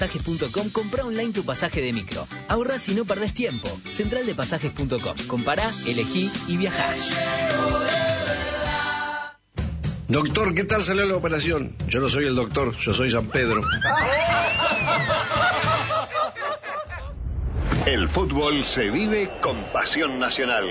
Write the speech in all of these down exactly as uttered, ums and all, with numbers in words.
pasajes punto com, comprá online tu pasaje de micro. Ahorrás y no perdés tiempo. central de pasajes punto com. Compará, elegí y viajá. Doctor, ¿qué tal salió la operación? Yo no soy el doctor, yo soy San Pedro. El fútbol se vive con pasión nacional.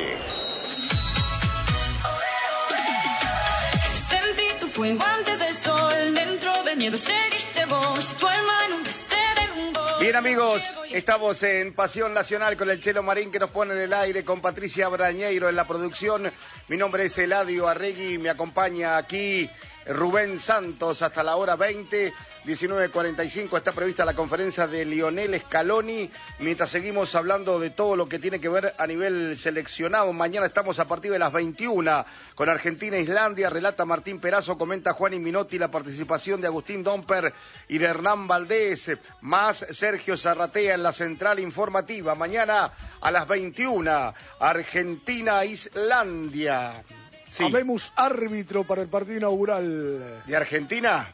Sentí tu fuego antes del sol, dentro de nieve seguiste vos, tu alma nunca se derrumbó. Bien, amigos, estamos en Pasión Nacional con el Chelo Marín que nos pone en el aire, con Patricia Brañeiro en la producción. Mi nombre es Eladio Arregui, me acompaña aquí Rubén Santos hasta la hora veinte, diecinueve cuarenta y cinco está prevista la conferencia de Lionel Scaloni, mientras seguimos hablando de todo lo que tiene que ver a nivel seleccionado. Mañana estamos a partir de las veintiuna con Argentina e Islandia, relata Martín Perazo, comenta Juan Minotti, la participación de Agustín Domper y de Hernán Valdés, más Sergio Zarratea en la central informativa. Mañana a las veintiuna, Argentina-Islandia. Sí. Habemos árbitro para el partido inaugural. ¿De Argentina?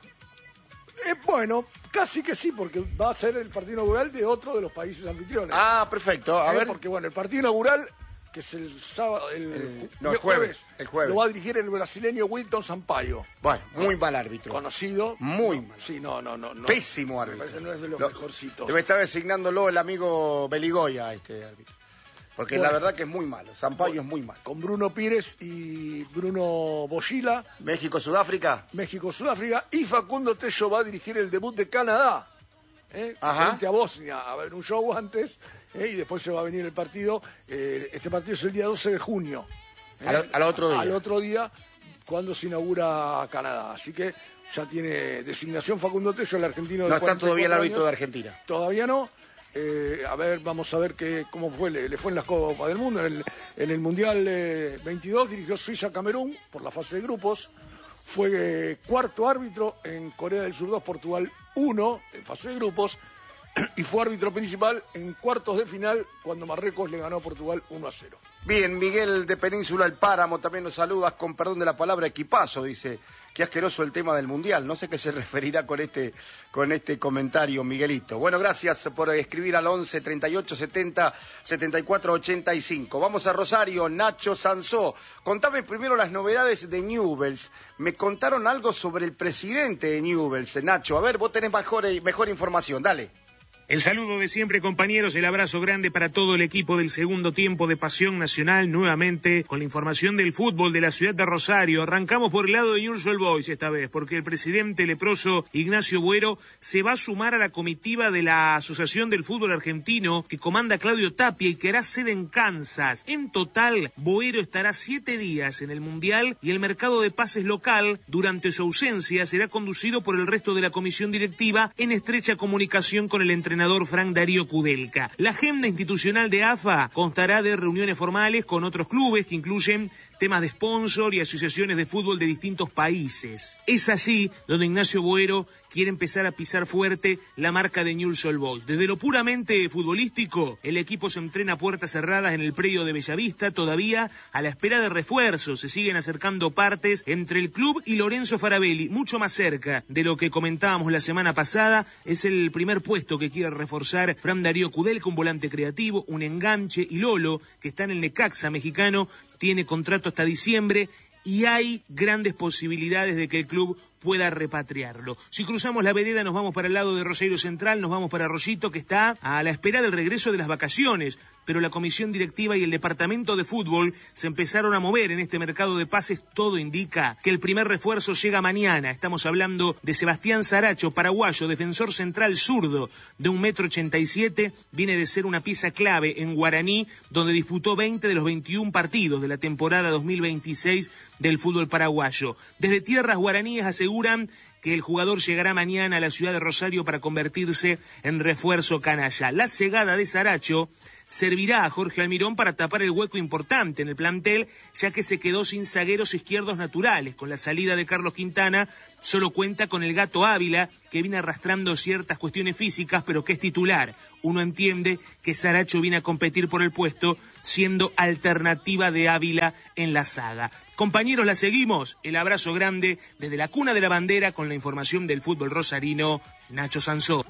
Eh, bueno, casi que sí, porque va a ser el partido inaugural de otro de los países anfitriones. Ah, perfecto. A eh, ver. Porque bueno, el partido inaugural, que es el sábado, el, el, no, el jueves, el jueves, lo va a dirigir el brasileño Wilton Sampaio. Bueno, muy mal árbitro. Conocido. Muy no, mal. Sí, no, no, no. no Pésimo árbitro. Me parece no es de los lo, mejorcitos. Debe estar designándolo el amigo Beligoya, este árbitro. Porque bueno, la verdad que es muy malo, Sampaio bueno, es muy malo. Con Bruno Pires y Bruno Boschila. México-Sudáfrica. México-Sudáfrica. Y Facundo Tello va a dirigir el debut de Canadá. ¿eh? Frente a Bosnia. A ver, un show antes. ¿eh? Y después se va a venir el partido. Eh, este partido es el día doce de junio. ¿eh? Al, al otro día. Al otro día, cuando se inaugura Canadá. Así que ya tiene designación Facundo Tello, el argentino. No está todavía el árbitro años. de Argentina. Todavía no. Eh, a ver, vamos a ver que, cómo fue, le, le fue en las Copas del Mundo. En el, en el Mundial eh, veintidós dirigió Suiza-Camerún por la fase de grupos. Fue eh, cuarto árbitro en Corea del Sur dos, Portugal uno, en fase de grupos. Y fue árbitro principal en cuartos de final cuando Marruecos le ganó a Portugal uno a cero. Bien, Miguel de Península El Páramo también nos saludas, con perdón de la palabra equipazo, dice. Qué asqueroso el tema del Mundial. No sé qué se referirá con este, con este comentario, Miguelito. Bueno, gracias por escribir al once, treinta y ocho, setenta, setenta y cuatro, ochenta y cinco. Vamos a Rosario, Nacho Sansó. Contame primero las novedades de Newell's. Me contaron algo sobre el presidente de Newell's, Nacho. A ver, vos tenés mejor, mejor información, dale. El saludo de siempre, compañeros, el abrazo grande para todo el equipo del segundo tiempo de Pasión Nacional, nuevamente con la información del fútbol de la ciudad de Rosario. Arrancamos por el lado de Newell's Old Boys esta vez, porque el presidente leproso Ignacio Boero se va a sumar a la comitiva de la Asociación del Fútbol Argentino que comanda Claudio Tapia y que hará sede en Kansas. En total, Boero estará siete días en el Mundial y el mercado de pases local, durante su ausencia, será conducido por el resto de la comisión directiva en estrecha comunicación con el entrenador Frank Darío Kudelka. La agenda institucional de A F A constará de reuniones formales con otros clubes que incluyen temas de sponsor y asociaciones de fútbol de distintos países. Es allí donde Ignacio Boero quiere empezar a pisar fuerte la marca de Newell's Old Boys. Desde lo puramente futbolístico, el equipo se entrena a puertas cerradas en el predio de Bellavista, todavía a la espera de refuerzos. Se siguen acercando partes entre el club y Lorenzo Farabelli, mucho más cerca de lo que comentábamos la semana pasada. Es el primer puesto que quiere reforzar Fran Darío Kudelka, un volante creativo, un enganche, y Lolo, que está en el Necaxa mexicano, tiene contrato hasta diciembre y hay grandes posibilidades de que el club pueda repatriarlo. Si cruzamos la vereda nos vamos para el lado de Rosario Central, nos vamos para Rollito, que está a la espera del regreso de las vacaciones, pero la comisión directiva y el departamento de fútbol se empezaron a mover en este mercado de pases. Todo indica que el primer refuerzo llega mañana. Estamos hablando de Sebastián Saracho, paraguayo, defensor central zurdo de un metro ochenta y siete, viene de ser una pieza clave en Guaraní, donde disputó veinte de los veintiún partidos de la temporada dos mil veintiséis del fútbol paraguayo. Desde tierras guaraníes aseguran que el jugador llegará mañana a la ciudad de Rosario para convertirse en refuerzo canalla. La llegada de Saracho servirá a Jorge Almirón para tapar el hueco importante en el plantel, ya que se quedó sin zagueros izquierdos naturales. Con la salida de Carlos Quintana, solo cuenta con el Gato Ávila, que viene arrastrando ciertas cuestiones físicas, pero que es titular. Uno entiende que Saracho viene a competir por el puesto, siendo alternativa de Ávila en la saga. Compañeros, la seguimos. El abrazo grande desde la cuna de la bandera con la información del fútbol rosarino, Nacho Sansó.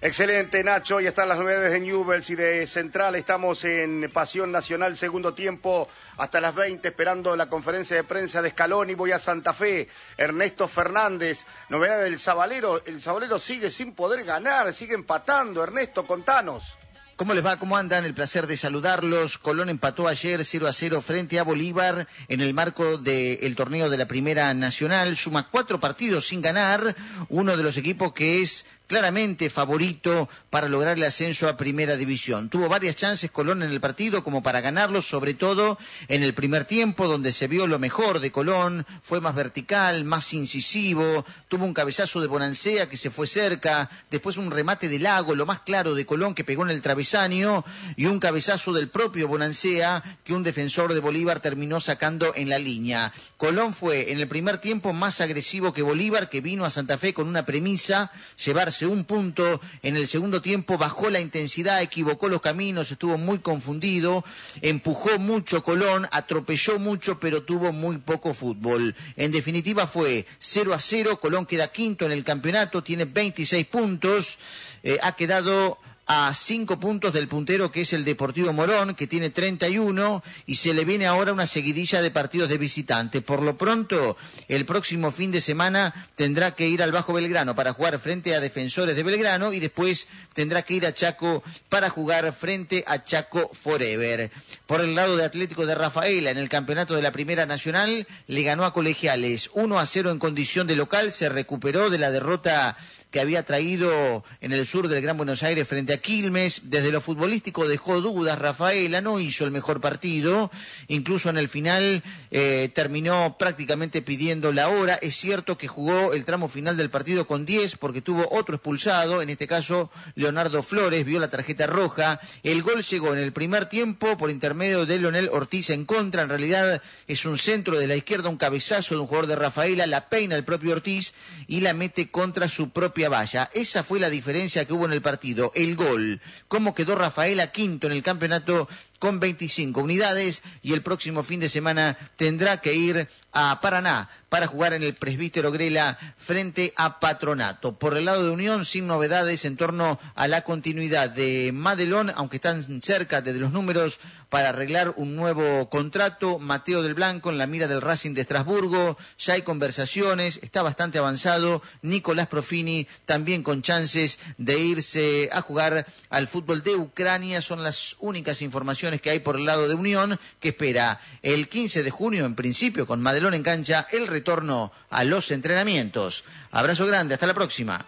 Excelente, Nacho. Ya están las novedades de Newell's y de Central. Estamos en Pasión Nacional, segundo tiempo, hasta las veinte, esperando la conferencia de prensa de Scaloni. Voy a Santa Fe. Ernesto Fernández, novedad del Sabalero. El Sabalero sigue sin poder ganar, sigue empatando. Ernesto, contanos. ¿Cómo les va? ¿Cómo andan? El placer de saludarlos. Colón empató ayer cero a cero frente a Bolívar en el marco del torneo de la Primera Nacional. Suma cuatro partidos sin ganar, uno de los equipos que es claramente favorito para lograr el ascenso a Primera División. Tuvo varias chances Colón en el partido como para ganarlo, sobre todo en el primer tiempo, donde se vio lo mejor de Colón, fue más vertical, más incisivo, tuvo un cabezazo de Bonancea que se fue cerca, después un remate de Lago, lo más claro de Colón, que pegó en el travesaño, y un cabezazo del propio Bonancea que un defensor de Bolívar terminó sacando en la línea. Colón fue en el primer tiempo más agresivo que Bolívar, que vino a Santa Fe con una premisa, llevarse un punto. En el segundo tiempo bajó la intensidad, equivocó los caminos, estuvo muy confundido, empujó mucho Colón, atropelló mucho, pero tuvo muy poco fútbol. En definitiva fue cero a cero, Colón queda quinto en el campeonato, tiene veintiséis puntos, eh, ha quedado a cinco puntos del puntero, que es el Deportivo Morón, que tiene treinta y uno, y se le viene ahora una seguidilla de partidos de visitante. Por lo pronto, el próximo fin de semana tendrá que ir al Bajo Belgrano para jugar frente a Defensores de Belgrano, y después tendrá que ir a Chaco para jugar frente a Chaco Forever. Por el lado de Atlético de Rafaela, en el campeonato de la Primera Nacional, le ganó a Colegiales uno a cero en condición de local, se recuperó de la derrota que había traído en el sur del Gran Buenos Aires frente a Quilmes. Desde lo futbolístico dejó dudas Rafaela, no hizo el mejor partido, incluso en el final eh, terminó prácticamente pidiendo la hora. Es cierto que jugó el tramo final del partido con diez porque tuvo otro expulsado, en este caso Leonardo Flores, vio la tarjeta roja. El gol llegó en el primer tiempo por intermedio de Leonel Ortiz en contra, en realidad es un centro de la izquierda, un cabezazo de un jugador de Rafaela, la peina el propio Ortiz y la mete contra su propia valla. Esa fue la diferencia que hubo en el partido, el gol. Cómo quedó Rafaela quinto en el campeonato con veinticinco unidades, y el próximo fin de semana tendrá que ir a Paraná para jugar en el Presbítero Grela frente a Patronato. Por el lado de Unión, sin novedades en torno a la continuidad de Madelón, aunque están cerca de los números para arreglar un nuevo contrato. Mateo del Blanco en la mira del Racing de Estrasburgo, ya hay conversaciones, está bastante avanzado. Nicolás Profini también con chances de irse a jugar al fútbol de Ucrania. Son las únicas informaciones que hay por el lado de Unión, que espera el quince de junio, en principio con Madelón en cancha, el retorno a los entrenamientos. Abrazo grande, hasta la próxima.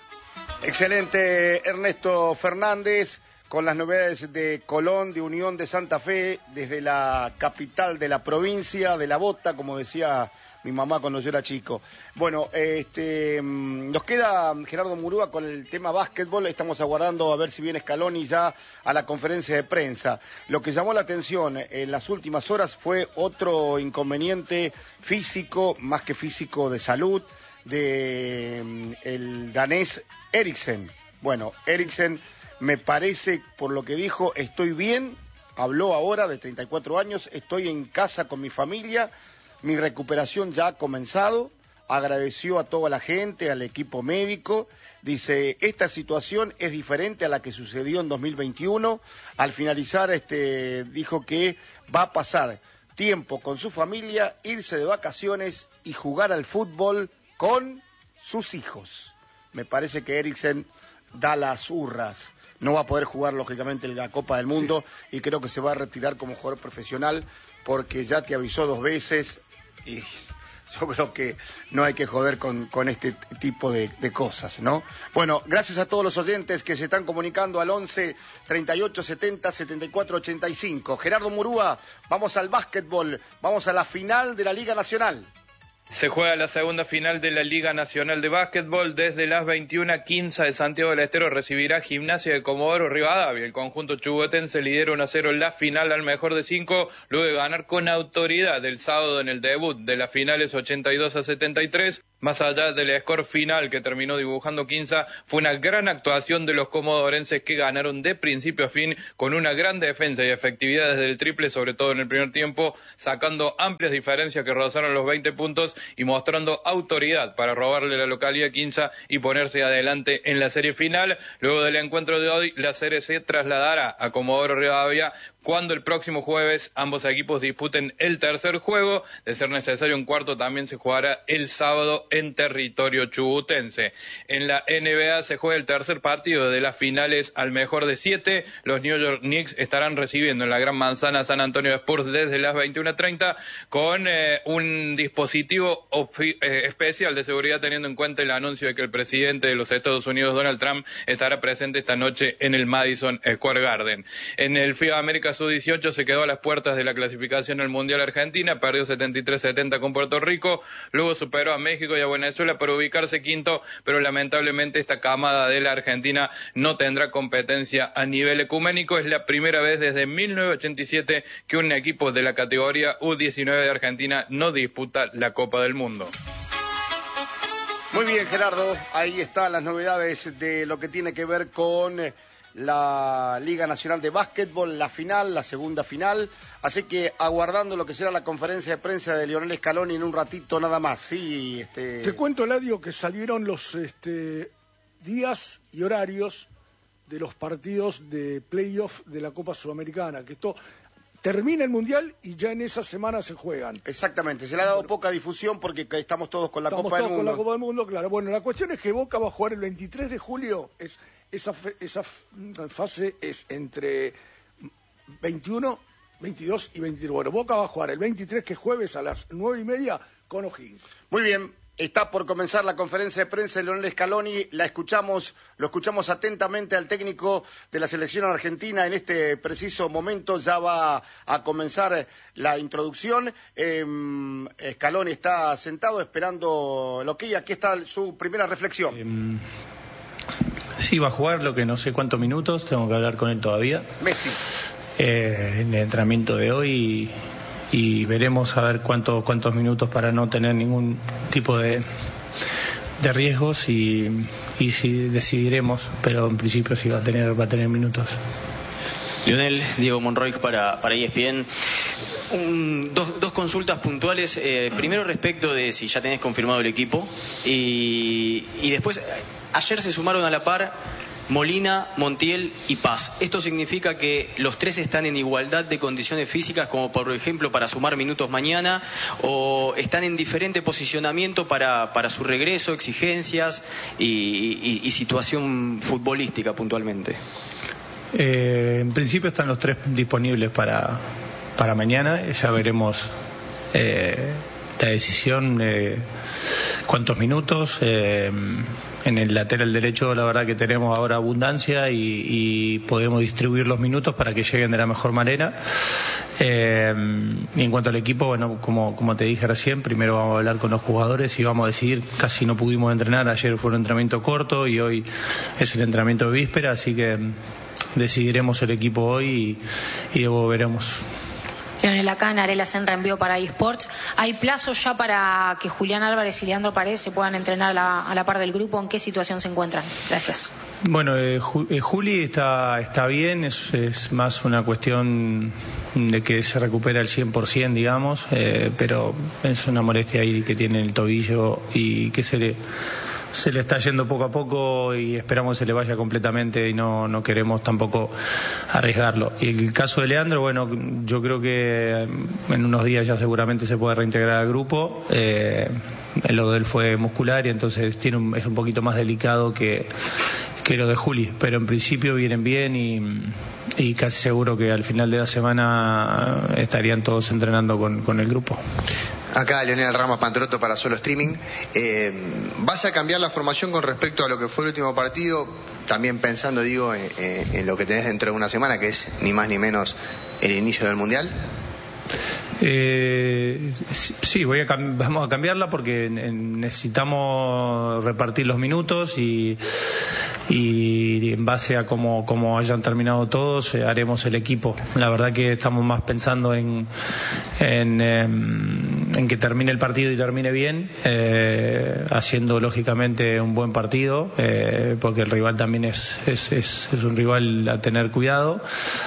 Excelente, Ernesto Fernández, con las novedades de Colón, de Unión de Santa Fe, desde la capital de la provincia de La Bota, como decía mi mamá cuando yo era chico. Bueno, este, nos queda Gerardo Murúa con el tema básquetbol. Estamos aguardando a ver si viene Scaloni ya a la conferencia de prensa. Lo que llamó la atención en las últimas horas fue otro inconveniente físico, más que físico, de salud, de el danés Eriksen. Bueno, Eriksen, me parece, por lo que dijo, estoy bien, habló ahora de treinta y cuatro años, estoy en casa con mi familia, mi recuperación ya ha comenzado, agradeció a toda la gente, al equipo médico, dice, esta situación es diferente a la que sucedió en dos mil veintiuno, al finalizar este, dijo que va a pasar tiempo con su familia, irse de vacaciones y jugar al fútbol con sus hijos. Me parece que Eriksen da las hurras. No va a poder jugar, lógicamente, la Copa del Mundo, sí, y creo que se va a retirar como jugador profesional porque ya te avisó dos veces y yo creo que no hay que joder con, con este tipo de, de cosas, ¿no? Bueno, gracias a todos los oyentes que se están comunicando al once, treinta y ocho, setenta, setenta y cuatro, ochenta y cinco. Gerardo Murúa, vamos al básquetbol, vamos a la final de la Liga Nacional. Se juega la segunda final de la Liga Nacional de Básquetbol. Desde las veintiuna quince de Santiago del Estero recibirá Gimnasia de Comodoro Rivadavia. El conjunto chubutense lidera uno a cero en la final al mejor de cinco, luego de ganar con autoridad el sábado en el debut de las finales ochenta y dos a setenta y tres. Más allá del score final que terminó dibujando Quinza, fue una gran actuación de los comodorenses que ganaron de principio a fin con una gran defensa y efectividad desde el triple, sobre todo en el primer tiempo, sacando amplias diferencias que rozaron los veinte puntos y mostrando autoridad para robarle la localidad a Quinza y ponerse adelante en la serie final. Luego del encuentro de hoy, la serie se trasladará a Comodoro Rivadavia cuando el próximo jueves ambos equipos disputen el tercer juego. De ser necesario un cuarto, también se jugará el sábado en territorio chubutense. En la N B A se juega el tercer partido de las finales al mejor de siete. Los New York Knicks estarán recibiendo en la Gran Manzana San Antonio Spurs desde las veintiuna treinta con eh, un dispositivo eh, especial de seguridad, teniendo en cuenta el anuncio de que el presidente de los Estados Unidos, Donald Trump, estará presente esta noche en el Madison Square Garden. En el FIBA América sub dieciocho se quedó a las puertas de la clasificación al Mundial Argentina, perdió setenta y tres setenta con Puerto Rico, luego superó a México y a Venezuela para ubicarse quinto, pero lamentablemente esta camada de la Argentina no tendrá competencia a nivel ecuménico. Es la primera vez desde mil novecientos ochenta y siete que un equipo de la categoría U diecinueve de Argentina no disputa la Copa del Mundo. Muy bien, Gerardo, ahí están las novedades de lo que tiene que ver con la Liga Nacional de Básquetbol, la final, la segunda final, así que aguardando lo que será la conferencia de prensa de Lionel Scaloni en un ratito nada más. Sí, este... Te cuento, Eladio, que salieron los este, días y horarios de los partidos de playoff de la Copa Sudamericana, que esto termina el Mundial y ya en esa semana se juegan. Exactamente, se le ha dado bueno, poca difusión porque estamos todos con la estamos Copa todos del Mundo. Con la Copa del Mundo, claro. Bueno, la cuestión es que Boca va a jugar el veintitrés de julio, es... Esa, fe, esa fase es entre veintiuno, veintidós y veintitrés. Bueno, Boca va a jugar el veintitrés, que es jueves a las nueve y media, con O'Higgins. Muy bien, está por comenzar la conferencia de prensa de Lionel Scaloni. La escuchamos, lo escuchamos atentamente al técnico de la selección argentina. En este preciso momento ya va a comenzar la introducción. Eh, Scaloni está sentado esperando lo que... Aquí está su primera reflexión. Um... Sí, va a jugar, lo que no sé cuántos minutos, tengo que hablar con él todavía. Messi. Eh, en el entrenamiento de hoy y, y veremos a ver cuánto, cuántos minutos para no tener ningún tipo de, de riesgos y, y si decidiremos, pero en principio sí va a tener, va a tener minutos. Lionel, Diego Monroy para, para E S P N. Un, dos, dos consultas puntuales. Eh, primero respecto de si ya tenés confirmado el equipo y, y después, ayer se sumaron a la par Molina, Montiel y Paz. ¿Esto significa que los tres están en igualdad de condiciones físicas, como por ejemplo para sumar minutos mañana, o están en diferente posicionamiento para, para su regreso, exigencias y, y, y situación futbolística puntualmente? Eh, en principio están los tres disponibles para, para mañana. Ya veremos eh, la decisión, eh, cuántos minutos. Eh, en el lateral derecho la verdad que tenemos ahora abundancia y, y podemos distribuir los minutos para que lleguen de la mejor manera. Eh, y en cuanto al equipo, bueno, como, como te dije recién, primero vamos a hablar con los jugadores y vamos a decidir. Casi no pudimos entrenar, ayer fue un entrenamiento corto y hoy es el entrenamiento de víspera, así que decidiremos el equipo hoy y, y luego veremos. Lionel, acá en Arela Senra envió para eSports. ¿Hay plazos ya para que Julián Álvarez y Leandro Paredes se puedan entrenar a la, a la par del grupo? ¿En qué situación se encuentran? Gracias. Bueno, eh, Juli está, está bien, es, es más una cuestión de que se recupera el cien por ciento, digamos, eh, pero es una molestia ahí que tiene el tobillo y que se le... se le está yendo poco a poco y esperamos que se le vaya completamente y no, no queremos tampoco arriesgarlo. Y el caso de Leandro, bueno, yo creo que en unos días ya seguramente se puede reintegrar al grupo. Eh, lo de él fue muscular y entonces tiene un, es un poquito más delicado que, que lo de Juli, pero en principio vienen bien y, y casi seguro que al final de la semana estarían todos entrenando con, con el grupo. Acá Leonel Ramos Pantroto para Solo Streaming. Eh, ¿Vas a cambiar la formación con respecto a lo que fue el último partido? También pensando, digo, en, en lo que tenés dentro de una semana, que es ni más ni menos el inicio del Mundial. Eh, sí, voy a vamos a cambiarla porque necesitamos repartir los minutos y, y en base a cómo, cómo hayan terminado todos, eh, haremos el equipo. La verdad que estamos más pensando en, en, eh, en que termine el partido y termine bien, eh, haciendo lógicamente un buen partido, eh, porque el rival también es, es, es, es un rival a tener cuidado,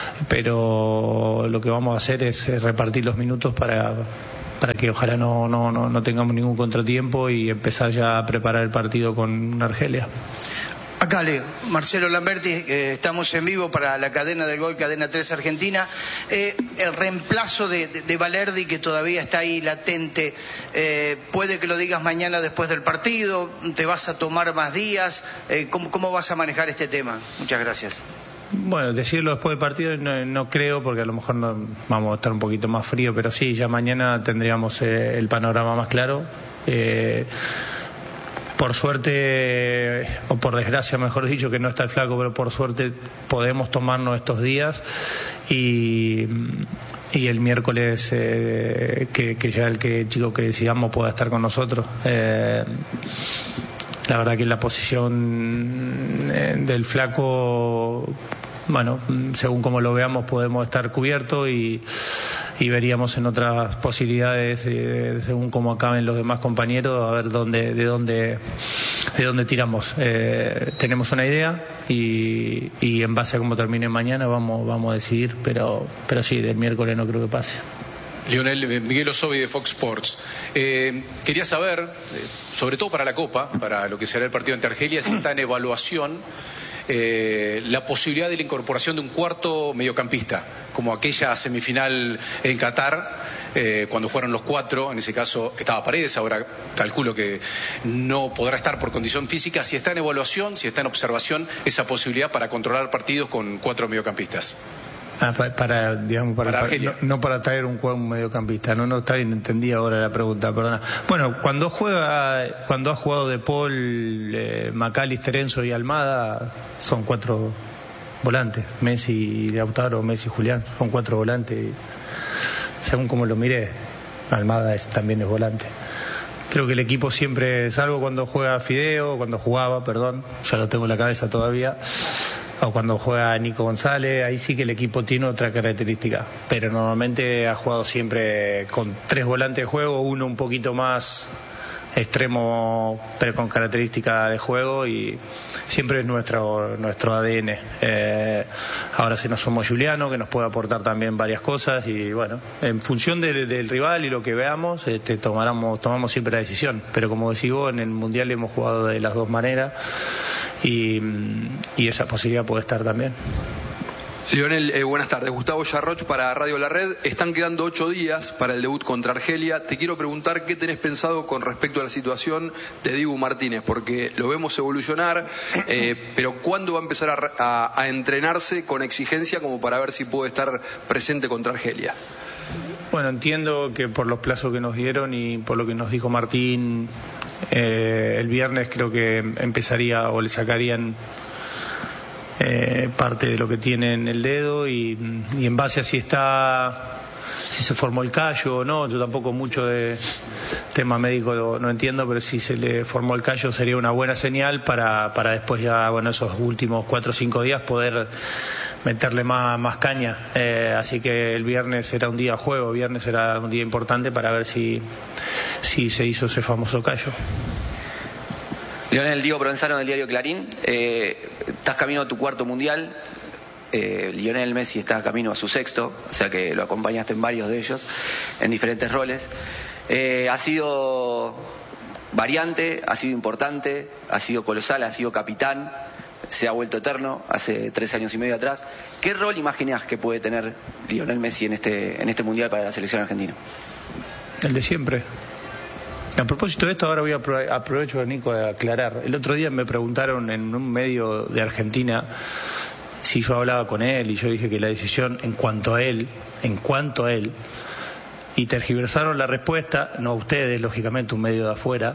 pero lo que vamos a hacer es repartir los minutos para para que ojalá no, no, no, no tengamos ningún contratiempo y empezar ya a preparar el partido con Argelia. Acá Leo, Marcelo Lamberti, eh, estamos en vivo para la cadena del gol, cadena tres Argentina. Eh, el reemplazo de, de, de Valerdi, que todavía está ahí latente, eh, puede que lo digas mañana después del partido, te vas a tomar más días, eh, ¿cómo, ¿cómo vas a manejar este tema? Muchas gracias. Bueno, decirlo después del partido no, no creo, porque a lo mejor no, vamos a estar un poquito más frío, pero sí, ya mañana tendríamos eh, el panorama más claro. Eh, por suerte, o por desgracia mejor dicho, que no está el flaco, pero por suerte podemos tomarnos estos días y, y el miércoles eh, que, que ya el que el chico que decidamos pueda estar con nosotros. Eh, La verdad que la posición del flaco, bueno, según como lo veamos podemos estar cubiertos y, y veríamos en otras posibilidades, eh, según cómo acaben los demás compañeros, a ver dónde, de dónde, de dónde tiramos. Eh, tenemos una idea y, y en base a cómo termine mañana vamos, vamos a decidir, pero, pero sí, del miércoles no creo que pase. Lionel, Miguel Osovi de Fox Sports. Eh, quería saber, eh, sobre todo para la Copa, para lo que será el partido ante Argelia, si está en evaluación eh, la posibilidad de la incorporación de un cuarto mediocampista, como aquella semifinal en Qatar, eh, cuando jugaron los cuatro, en ese caso estaba Paredes, ahora calculo que no podrá estar por condición física. Si está en evaluación, si está en observación esa posibilidad para controlar partidos con cuatro mediocampistas. Ah, para, para, digamos, para, para, para no, no para traer un, un mediocampista, no, no está bien entendida ahora la pregunta, perdona. Bueno, cuando juega, cuando ha jugado De Paul, eh, McAllister, Enzo y Almada, son cuatro volantes, Messi y Lautaro, Messi y Julián, son cuatro volantes, y, según como lo miré, Almada es, también es volante. Creo que el equipo siempre, salvo cuando juega Fideo, cuando jugaba, perdón, ya lo tengo en la cabeza todavía, o cuando juega Nico González, ahí sí que el equipo tiene otra característica, pero normalmente ha jugado siempre con tres volantes de juego, uno un poquito más extremo pero con característica de juego, y siempre es nuestro nuestro A D N. Eh, ahora se nos somos Juliano, que nos puede aportar también varias cosas, y bueno, en función de, del rival y lo que veamos, este, tomamos, tomamos siempre la decisión, pero como decís vos, en el Mundial hemos jugado de las dos maneras, y, y esa posibilidad puede estar también. Lionel, eh, buenas tardes. Gustavo Yarroch para Radio La Red. Están quedando ocho días para el debut contra Argelia. Te quiero preguntar qué tenés pensado con respecto a la situación de Dibu Martínez, porque lo vemos evolucionar, eh, pero ¿cuándo va a empezar a, a, a entrenarse con exigencia como para ver si puede estar presente contra Argelia? Bueno, entiendo que por los plazos que nos dieron y por lo que nos dijo Martín, eh, el viernes creo que empezaría o le sacarían Eh, parte de lo que tiene en el dedo, y, y en base a si está, si se formó el callo o no, yo tampoco mucho de tema médico no, no entiendo, pero si se le formó el callo sería una buena señal para, para después ya, bueno, esos últimos cuatro o cinco días poder meterle más, más caña, eh, así que el viernes será un día juego, viernes será un día importante para ver si, si se hizo ese famoso callo. Lionel, Diego Provenzano del diario Clarín. Eh, estás camino a tu cuarto mundial. Eh, Lionel Messi está camino a su sexto, o sea que lo acompañaste en varios de ellos, en diferentes roles. Eh, ha sido variante, ha sido importante, ha sido colosal, ha sido capitán, se ha vuelto eterno hace tres años y medio atrás. ¿Qué rol imaginás que puede tener Lionel Messi en este, en este mundial para la selección argentina? El de siempre. A propósito de esto, ahora voy a apro- aprovecho, Nico, de aclarar. El otro día me preguntaron en un medio de Argentina si yo hablaba con él, y yo dije que la decisión en cuanto a él, en cuanto a él, y tergiversaron la respuesta, no a ustedes, lógicamente, un medio de afuera,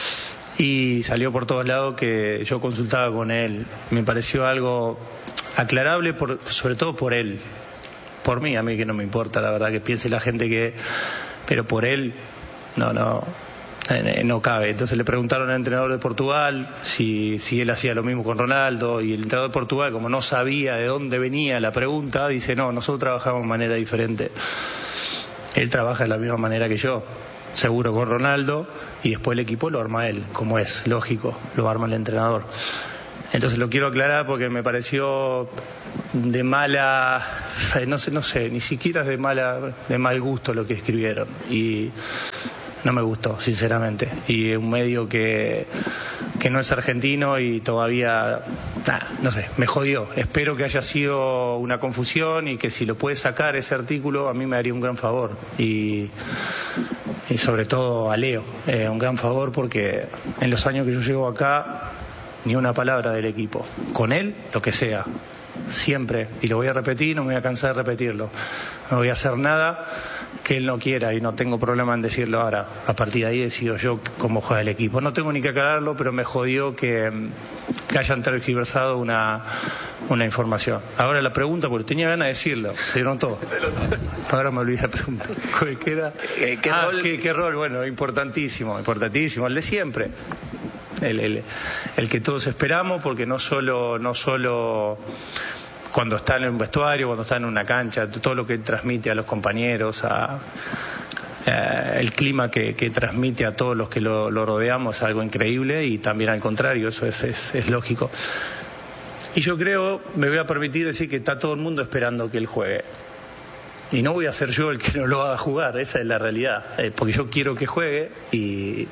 y salió por todos lados que yo consultaba con él. Me pareció algo aclarable, por, sobre todo por él. Por mí, a mí que no me importa, la verdad, que piense la gente que... Pero por él, no, no... eh, no cabe. Entonces le preguntaron al entrenador de Portugal si, si él hacía lo mismo con Ronaldo, y el entrenador de Portugal, como no sabía de dónde venía la pregunta, dice: no, nosotros trabajamos de manera diferente. Él trabaja de la misma manera que yo, seguro con Ronaldo, y después el equipo lo arma él, como es lógico, lo arma el entrenador. Entonces lo quiero aclarar porque me pareció de mala, no sé, no sé, ni siquiera es de mala, de mal gusto lo que escribieron, y no me gustó, sinceramente. Y un medio que, que no es argentino y todavía, nah, no sé, me jodió. Espero que haya sido una confusión y que si lo puede sacar ese artículo a mí me haría un gran favor. Y, y sobre todo a Leo, eh, un gran favor, porque en los años que yo llevo acá, ni una palabra del equipo. Con él, lo que sea. Siempre. Y lo voy a repetir, no me voy a cansar de repetirlo. No voy a hacer nada que él no quiera, y no tengo problema en decirlo ahora. A partir de ahí decido yo cómo juega el equipo. No tengo ni que aclararlo, pero me jodió que, que hayan tergiversado una, una información. Ahora la pregunta, porque tenía ganas de decirlo, se dieron todo. Ahora me olvidé la pregunta. ¿Qué era? ¿Qué, ah, rol? ¿qué, qué rol? Bueno, importantísimo, importantísimo, el de siempre. El, el, el que todos esperamos, porque no solo, no solo cuando está en un vestuario, cuando está en una cancha, todo lo que transmite a los compañeros, a, eh, el clima que, que transmite a todos los que lo, lo rodeamos es algo increíble, y también al contrario, eso es, es, es lógico. Y yo creo, me voy a permitir decir que está todo el mundo esperando que él juegue. Y no voy a ser yo el que no lo haga jugar, esa es la realidad, eh, porque yo quiero que juegue, y...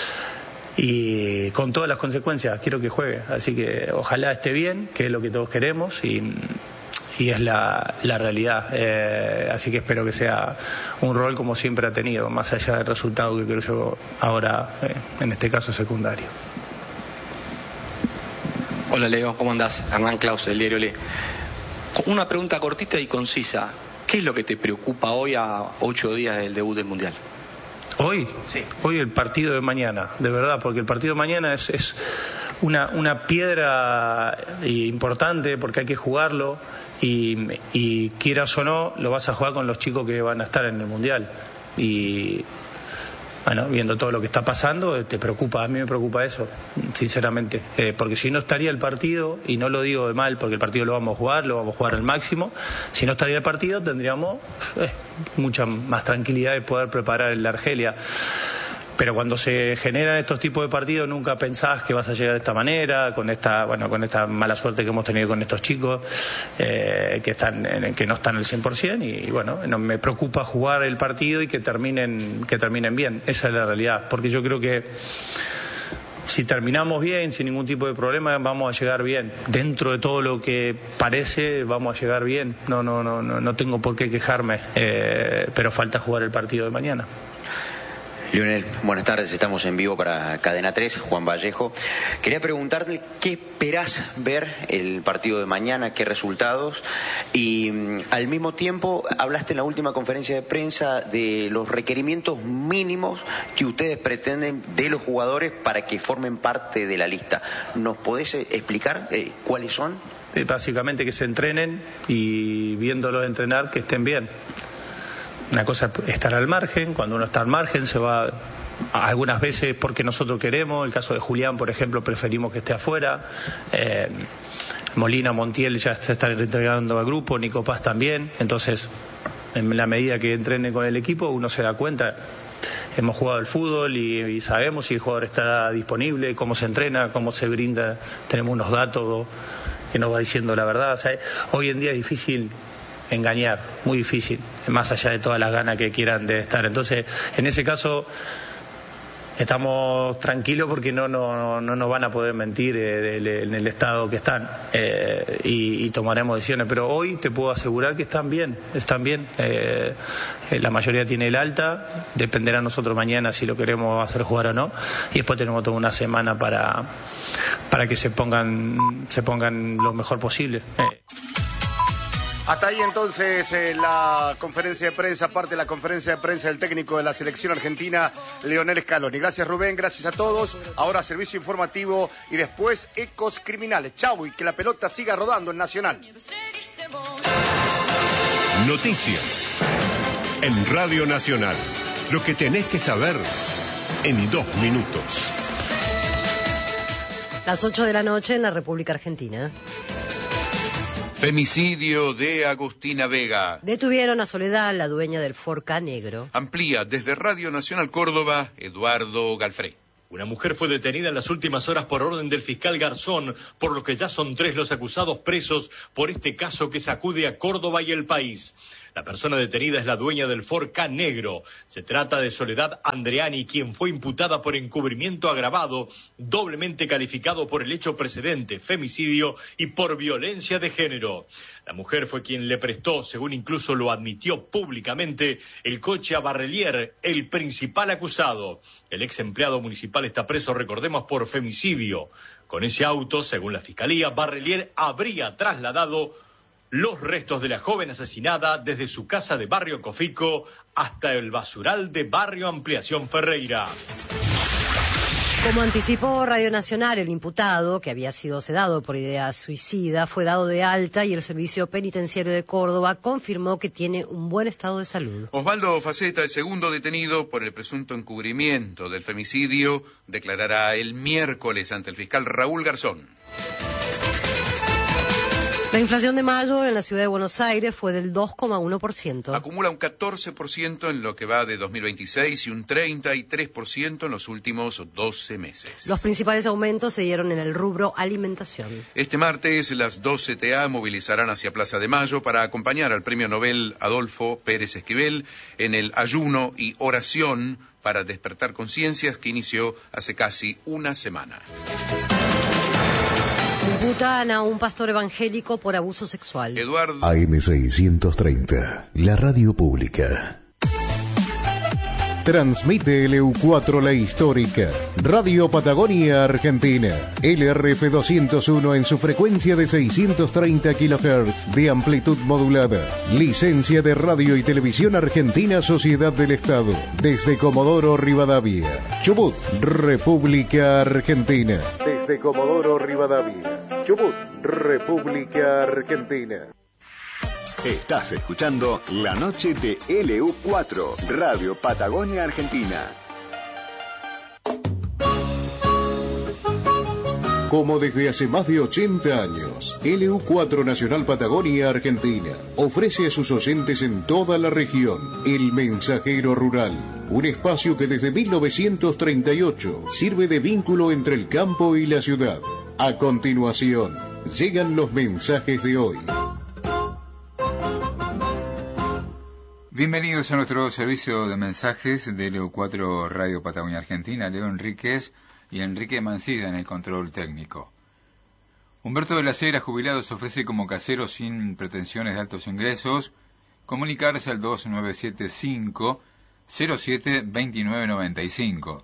y con todas las consecuencias quiero que juegue, así que ojalá esté bien, que es lo que todos queremos, y, y es la, la realidad, eh, así que espero que sea un rol como siempre ha tenido, más allá del resultado que creo yo ahora, eh, en este caso secundario. Hola Leo, ¿cómo andás? Hernán Claus, del diario Le. Una pregunta cortita y concisa: ¿qué es lo que te preocupa hoy a ocho días del debut del Mundial? Hoy, sí. Hoy el partido de mañana, de verdad, porque el partido de mañana es, es una, una piedra importante, porque hay que jugarlo, y, y quieras o no, lo vas a jugar con los chicos que van a estar en el Mundial. Y bueno, viendo todo lo que está pasando, te preocupa, a mí me preocupa eso, sinceramente, eh, porque si no estaría el partido, y no lo digo de mal, porque el partido lo vamos a jugar, lo vamos a jugar al máximo, si no estaría el partido tendríamos eh, mucha más tranquilidad de poder preparar el de Argelia. Pero cuando se generan estos tipos de partidos nunca pensás que vas a llegar de esta manera, con esta, bueno, con esta mala suerte que hemos tenido con estos chicos, eh, que están, que no están al cien por ciento, y, y bueno, no, me preocupa jugar el partido y que terminen, que terminen bien. Esa es la realidad, porque yo creo que si terminamos bien, sin ningún tipo de problema, vamos a llegar bien. Dentro de todo lo que parece, vamos a llegar bien. No, no, no, no, no tengo por qué quejarme, eh, pero falta jugar el partido de mañana. Lionel, buenas tardes, estamos en vivo para Cadena tres, Juan Vallejo. Quería preguntarte qué esperás ver el partido de mañana, qué resultados, y al mismo tiempo hablaste en la última conferencia de prensa de los requerimientos mínimos que ustedes pretenden de los jugadores para que formen parte de la lista. ¿Nos podés explicar eh, cuáles son? Eh, básicamente que se entrenen, y viéndolos entrenar que estén bien. Una cosa es estar al margen, cuando uno está al margen se va algunas veces porque nosotros queremos, el caso de Julián, por ejemplo, preferimos que esté afuera, eh, Molina, Montiel ya se están entregando al grupo, Nico Paz también, entonces en la medida que entrene con el equipo uno se da cuenta, hemos jugado al fútbol y, y sabemos si el jugador está disponible, cómo se entrena, cómo se brinda, tenemos unos datos que nos va diciendo la verdad, o sea, hoy en día es difícil engañar, muy difícil, más allá de todas las ganas que quieran de estar. Entonces, en ese caso estamos tranquilos porque no no no nos van a poder mentir eh, de, de, en el estado que están, eh, y, y tomaremos decisiones, pero hoy te puedo asegurar que están bien, están bien, eh, la mayoría tiene el alta, dependerá a nosotros mañana si lo queremos hacer jugar o no, y después tenemos toda una semana para para que se pongan se pongan lo mejor posible. eh. Hasta ahí entonces eh, la conferencia de prensa, parte de la conferencia de prensa del técnico de la selección argentina, Lionel Scaloni. Gracias Rubén, gracias a todos. Ahora servicio informativo y después Ecos Criminales. Chau, y que la pelota siga rodando en Nacional. Noticias en Radio Nacional. Lo que tenés que saber en dos minutos. Las ocho de la noche en la República Argentina. Femicidio de Agustina Vega. Detuvieron a Soledad, la dueña del Ford Ka negro. Amplía desde Radio Nacional Córdoba, Eduardo Galfrey. Una mujer fue detenida en las últimas horas por orden del fiscal Garzón, por lo que ya son tres los acusados presos por este caso que sacude a Córdoba y el país. La persona detenida es la dueña del Ford Ka negro. Se trata de Soledad Andreani, quien fue imputada por encubrimiento agravado, doblemente calificado por el hecho precedente, femicidio y por violencia de género. La mujer fue quien le prestó, según incluso lo admitió públicamente, el coche a Barrelier, el principal acusado. El ex empleado municipal está preso, recordemos, por femicidio. Con ese auto, según la fiscalía, Barrelier habría trasladado los restos de la joven asesinada desde su casa de Barrio Cofico hasta el basural de Barrio Ampliación Ferreira. Como anticipó Radio Nacional, el imputado, que había sido sedado por idea suicida, fue dado de alta y el Servicio Penitenciario de Córdoba confirmó que tiene un buen estado de salud. Osvaldo Faceta, el segundo detenido por el presunto encubrimiento del femicidio, declarará el miércoles ante el fiscal Raúl Garzón. La inflación de mayo en la ciudad de Buenos Aires fue del dos coma uno por ciento. Acumula un catorce por ciento en lo que va de dos mil veintiséis y un treinta y tres por ciento en los últimos doce meses. Los principales aumentos se dieron en el rubro alimentación. Este martes las dos C T A movilizarán hacia Plaza de Mayo para acompañar al premio Nobel Adolfo Pérez Esquivel en el ayuno y oración para despertar conciencias que inició hace casi una semana. Imputan a un pastor evangélico por abuso sexual. Eduardo. A M seiscientos treinta, la radio pública. Transmite L U cuatro La Histórica, Radio Patagonia Argentina, L R F doscientos uno en su frecuencia de seiscientos treinta kilohertz de amplitud modulada. Licencia de Radio y Televisión Argentina Sociedad del Estado, desde Comodoro Rivadavia, Chubut, República Argentina. Desde Comodoro Rivadavia, Chubut, República Argentina. Estás escuchando La Noche de L U cuatro, Radio Patagonia Argentina. Como desde hace más de ochenta años, L U cuatro Nacional Patagonia Argentina ofrece a sus oyentes en toda la región El Mensajero Rural, un espacio que desde mil novecientos treinta y ocho sirve de vínculo entre el campo y la ciudad. A continuación, llegan los mensajes de hoy. Bienvenidos a nuestro servicio de mensajes de L U cuatro Radio Patagonia Argentina. Leo Enríquez y Enrique Mancilla en el control técnico. Humberto de la Cera, jubilado, se ofrece como casero sin pretensiones de altos ingresos. Comunicarse al dos nueve siete cinco cero siete dos nueve nueve cinco.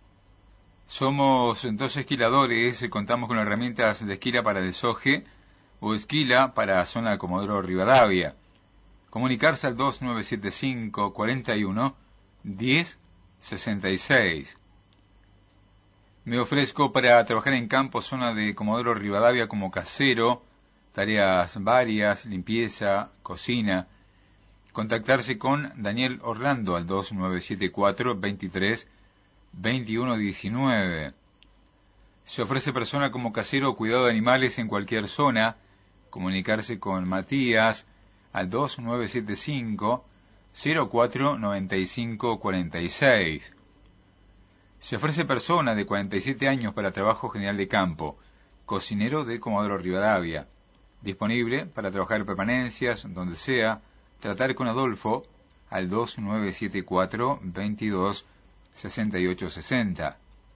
Somos dos esquiladores, contamos con herramientas de esquila para desoje o esquila para zona de Comodoro Rivadavia. Comunicarse al dos nueve siete cinco cuarenta y uno diez sesenta y seis. Me ofrezco para trabajar en campo, zona de Comodoro Rivadavia, como casero, tareas varias, limpieza, cocina. Contactarse con Daniel Orlando al dos nueve siete cuatro veintitrés veintiuno diecinueve. Se ofrece persona como casero o cuidado de animales en cualquier zona. Comunicarse con Matías al dos nueve siete cinco cero cuatro nueve cinco cuarenta y seis. Se ofrece persona de cuarenta y siete años para trabajo general de campo, cocinero de Comodoro Rivadavia, disponible para trabajar permanencias, donde sea. Tratar con Adolfo al dos nueve siete cuatro veintidós sesenta y ocho sesenta.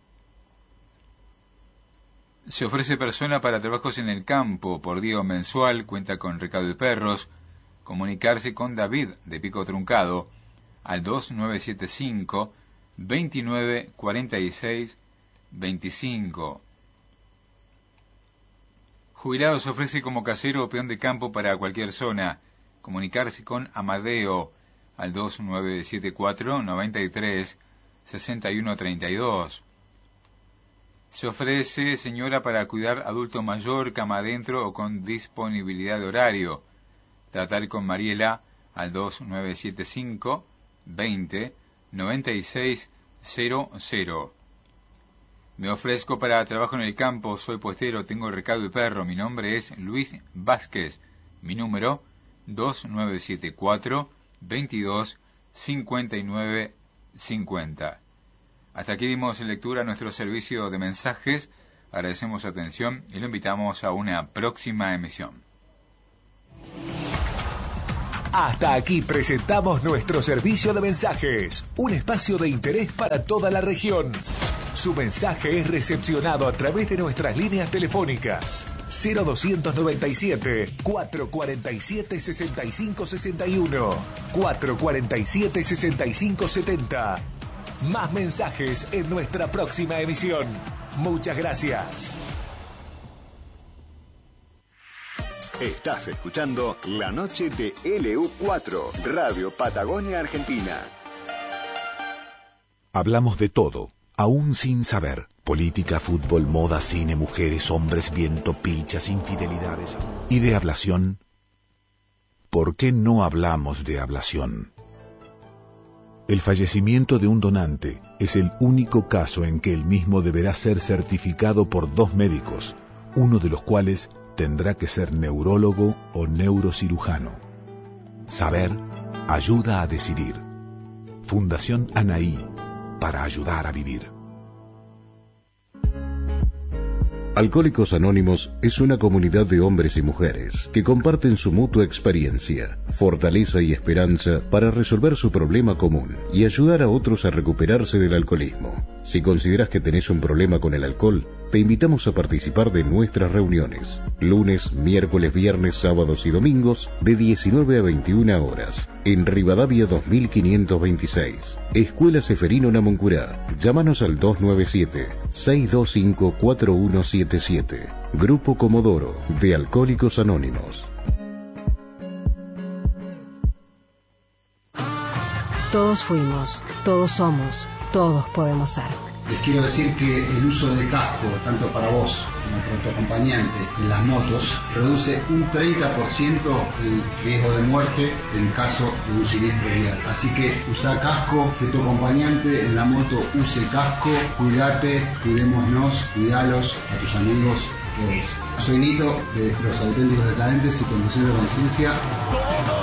Se ofrece persona para trabajos en el campo, por día o mensual, cuenta con recado de perros. Comunicarse con David de Pico Truncado al dos nueve siete cinco veintinueve cuarenta y seis veinticinco. Jubilado se ofrece como casero o peón de campo para cualquier zona. Comunicarse con Amadeo al dos nueve siete cuatro noventa y tres sesenta y uno treinta y dos. Se ofrece señora para cuidar adulto mayor, cama adentro o con disponibilidad de horario. Tratar con Mariela al dos nueve siete cinco veinte noventa y seis cero cero. Me ofrezco para trabajo en el campo, soy puestero, tengo recado de perro, mi nombre es Luis Vázquez, mi número dos nueve siete cuatro, veintidós, cincuenta y nueve, cincuenta. Hasta aquí dimos lectura a nuestro servicio de mensajes, agradecemos su atención y lo invitamos a una próxima emisión. Hasta aquí presentamos nuestro servicio de mensajes, un espacio de interés para toda la región. Su mensaje es recepcionado a través de nuestras líneas telefónicas cero doscientos noventa y siete, cuatrocientos cuarenta y siete, sesenta y cinco sesenta y uno, cuatrocientos cuarenta y siete, sesenta y cinco setenta. Más mensajes en nuestra próxima emisión. Muchas gracias. Estás escuchando La Noche de L U cuatro, Radio Patagonia Argentina. Hablamos de todo, aún sin saber. Política, fútbol, moda, cine, mujeres, hombres, viento, pilchas, infidelidades. ¿Y de ablación? ¿Por qué no hablamos de ablación? El fallecimiento de un donante es el único caso en que el mismo deberá ser certificado por dos médicos, uno de los cuales tendrá que ser neurólogo o neurocirujano. Saber ayuda a decidir. Fundación Anaí, para ayudar a vivir. Alcohólicos Anónimos es una comunidad de hombres y mujeres que comparten su mutua experiencia, fortaleza y esperanza para resolver su problema común y ayudar a otros a recuperarse del alcoholismo. Si consideras que tenés un problema con el alcohol, te invitamos a participar de nuestras reuniones, lunes, miércoles, viernes, sábados y domingos, de diecinueve a veintiuna horas, en Rivadavia dos mil quinientos veintiséis, Escuela Seferino Namuncurá. Llámanos al dos nueve siete, seis dos cinco, cuatro uno siete siete. Grupo Comodoro, de Alcohólicos Anónimos. Todos fuimos, todos somos, todos podemos ser. Les quiero decir que el uso del casco, tanto para vos como para tu acompañante en las motos, reduce un treinta por ciento el riesgo de muerte en caso de un siniestro vial. Así que usa casco, que tu acompañante en la moto use casco, cuídate, cuidémonos, cuidalos a tus amigos, a todos. Soy Nito, de Los Auténticos Decadentes y Conduciendo Conciencia.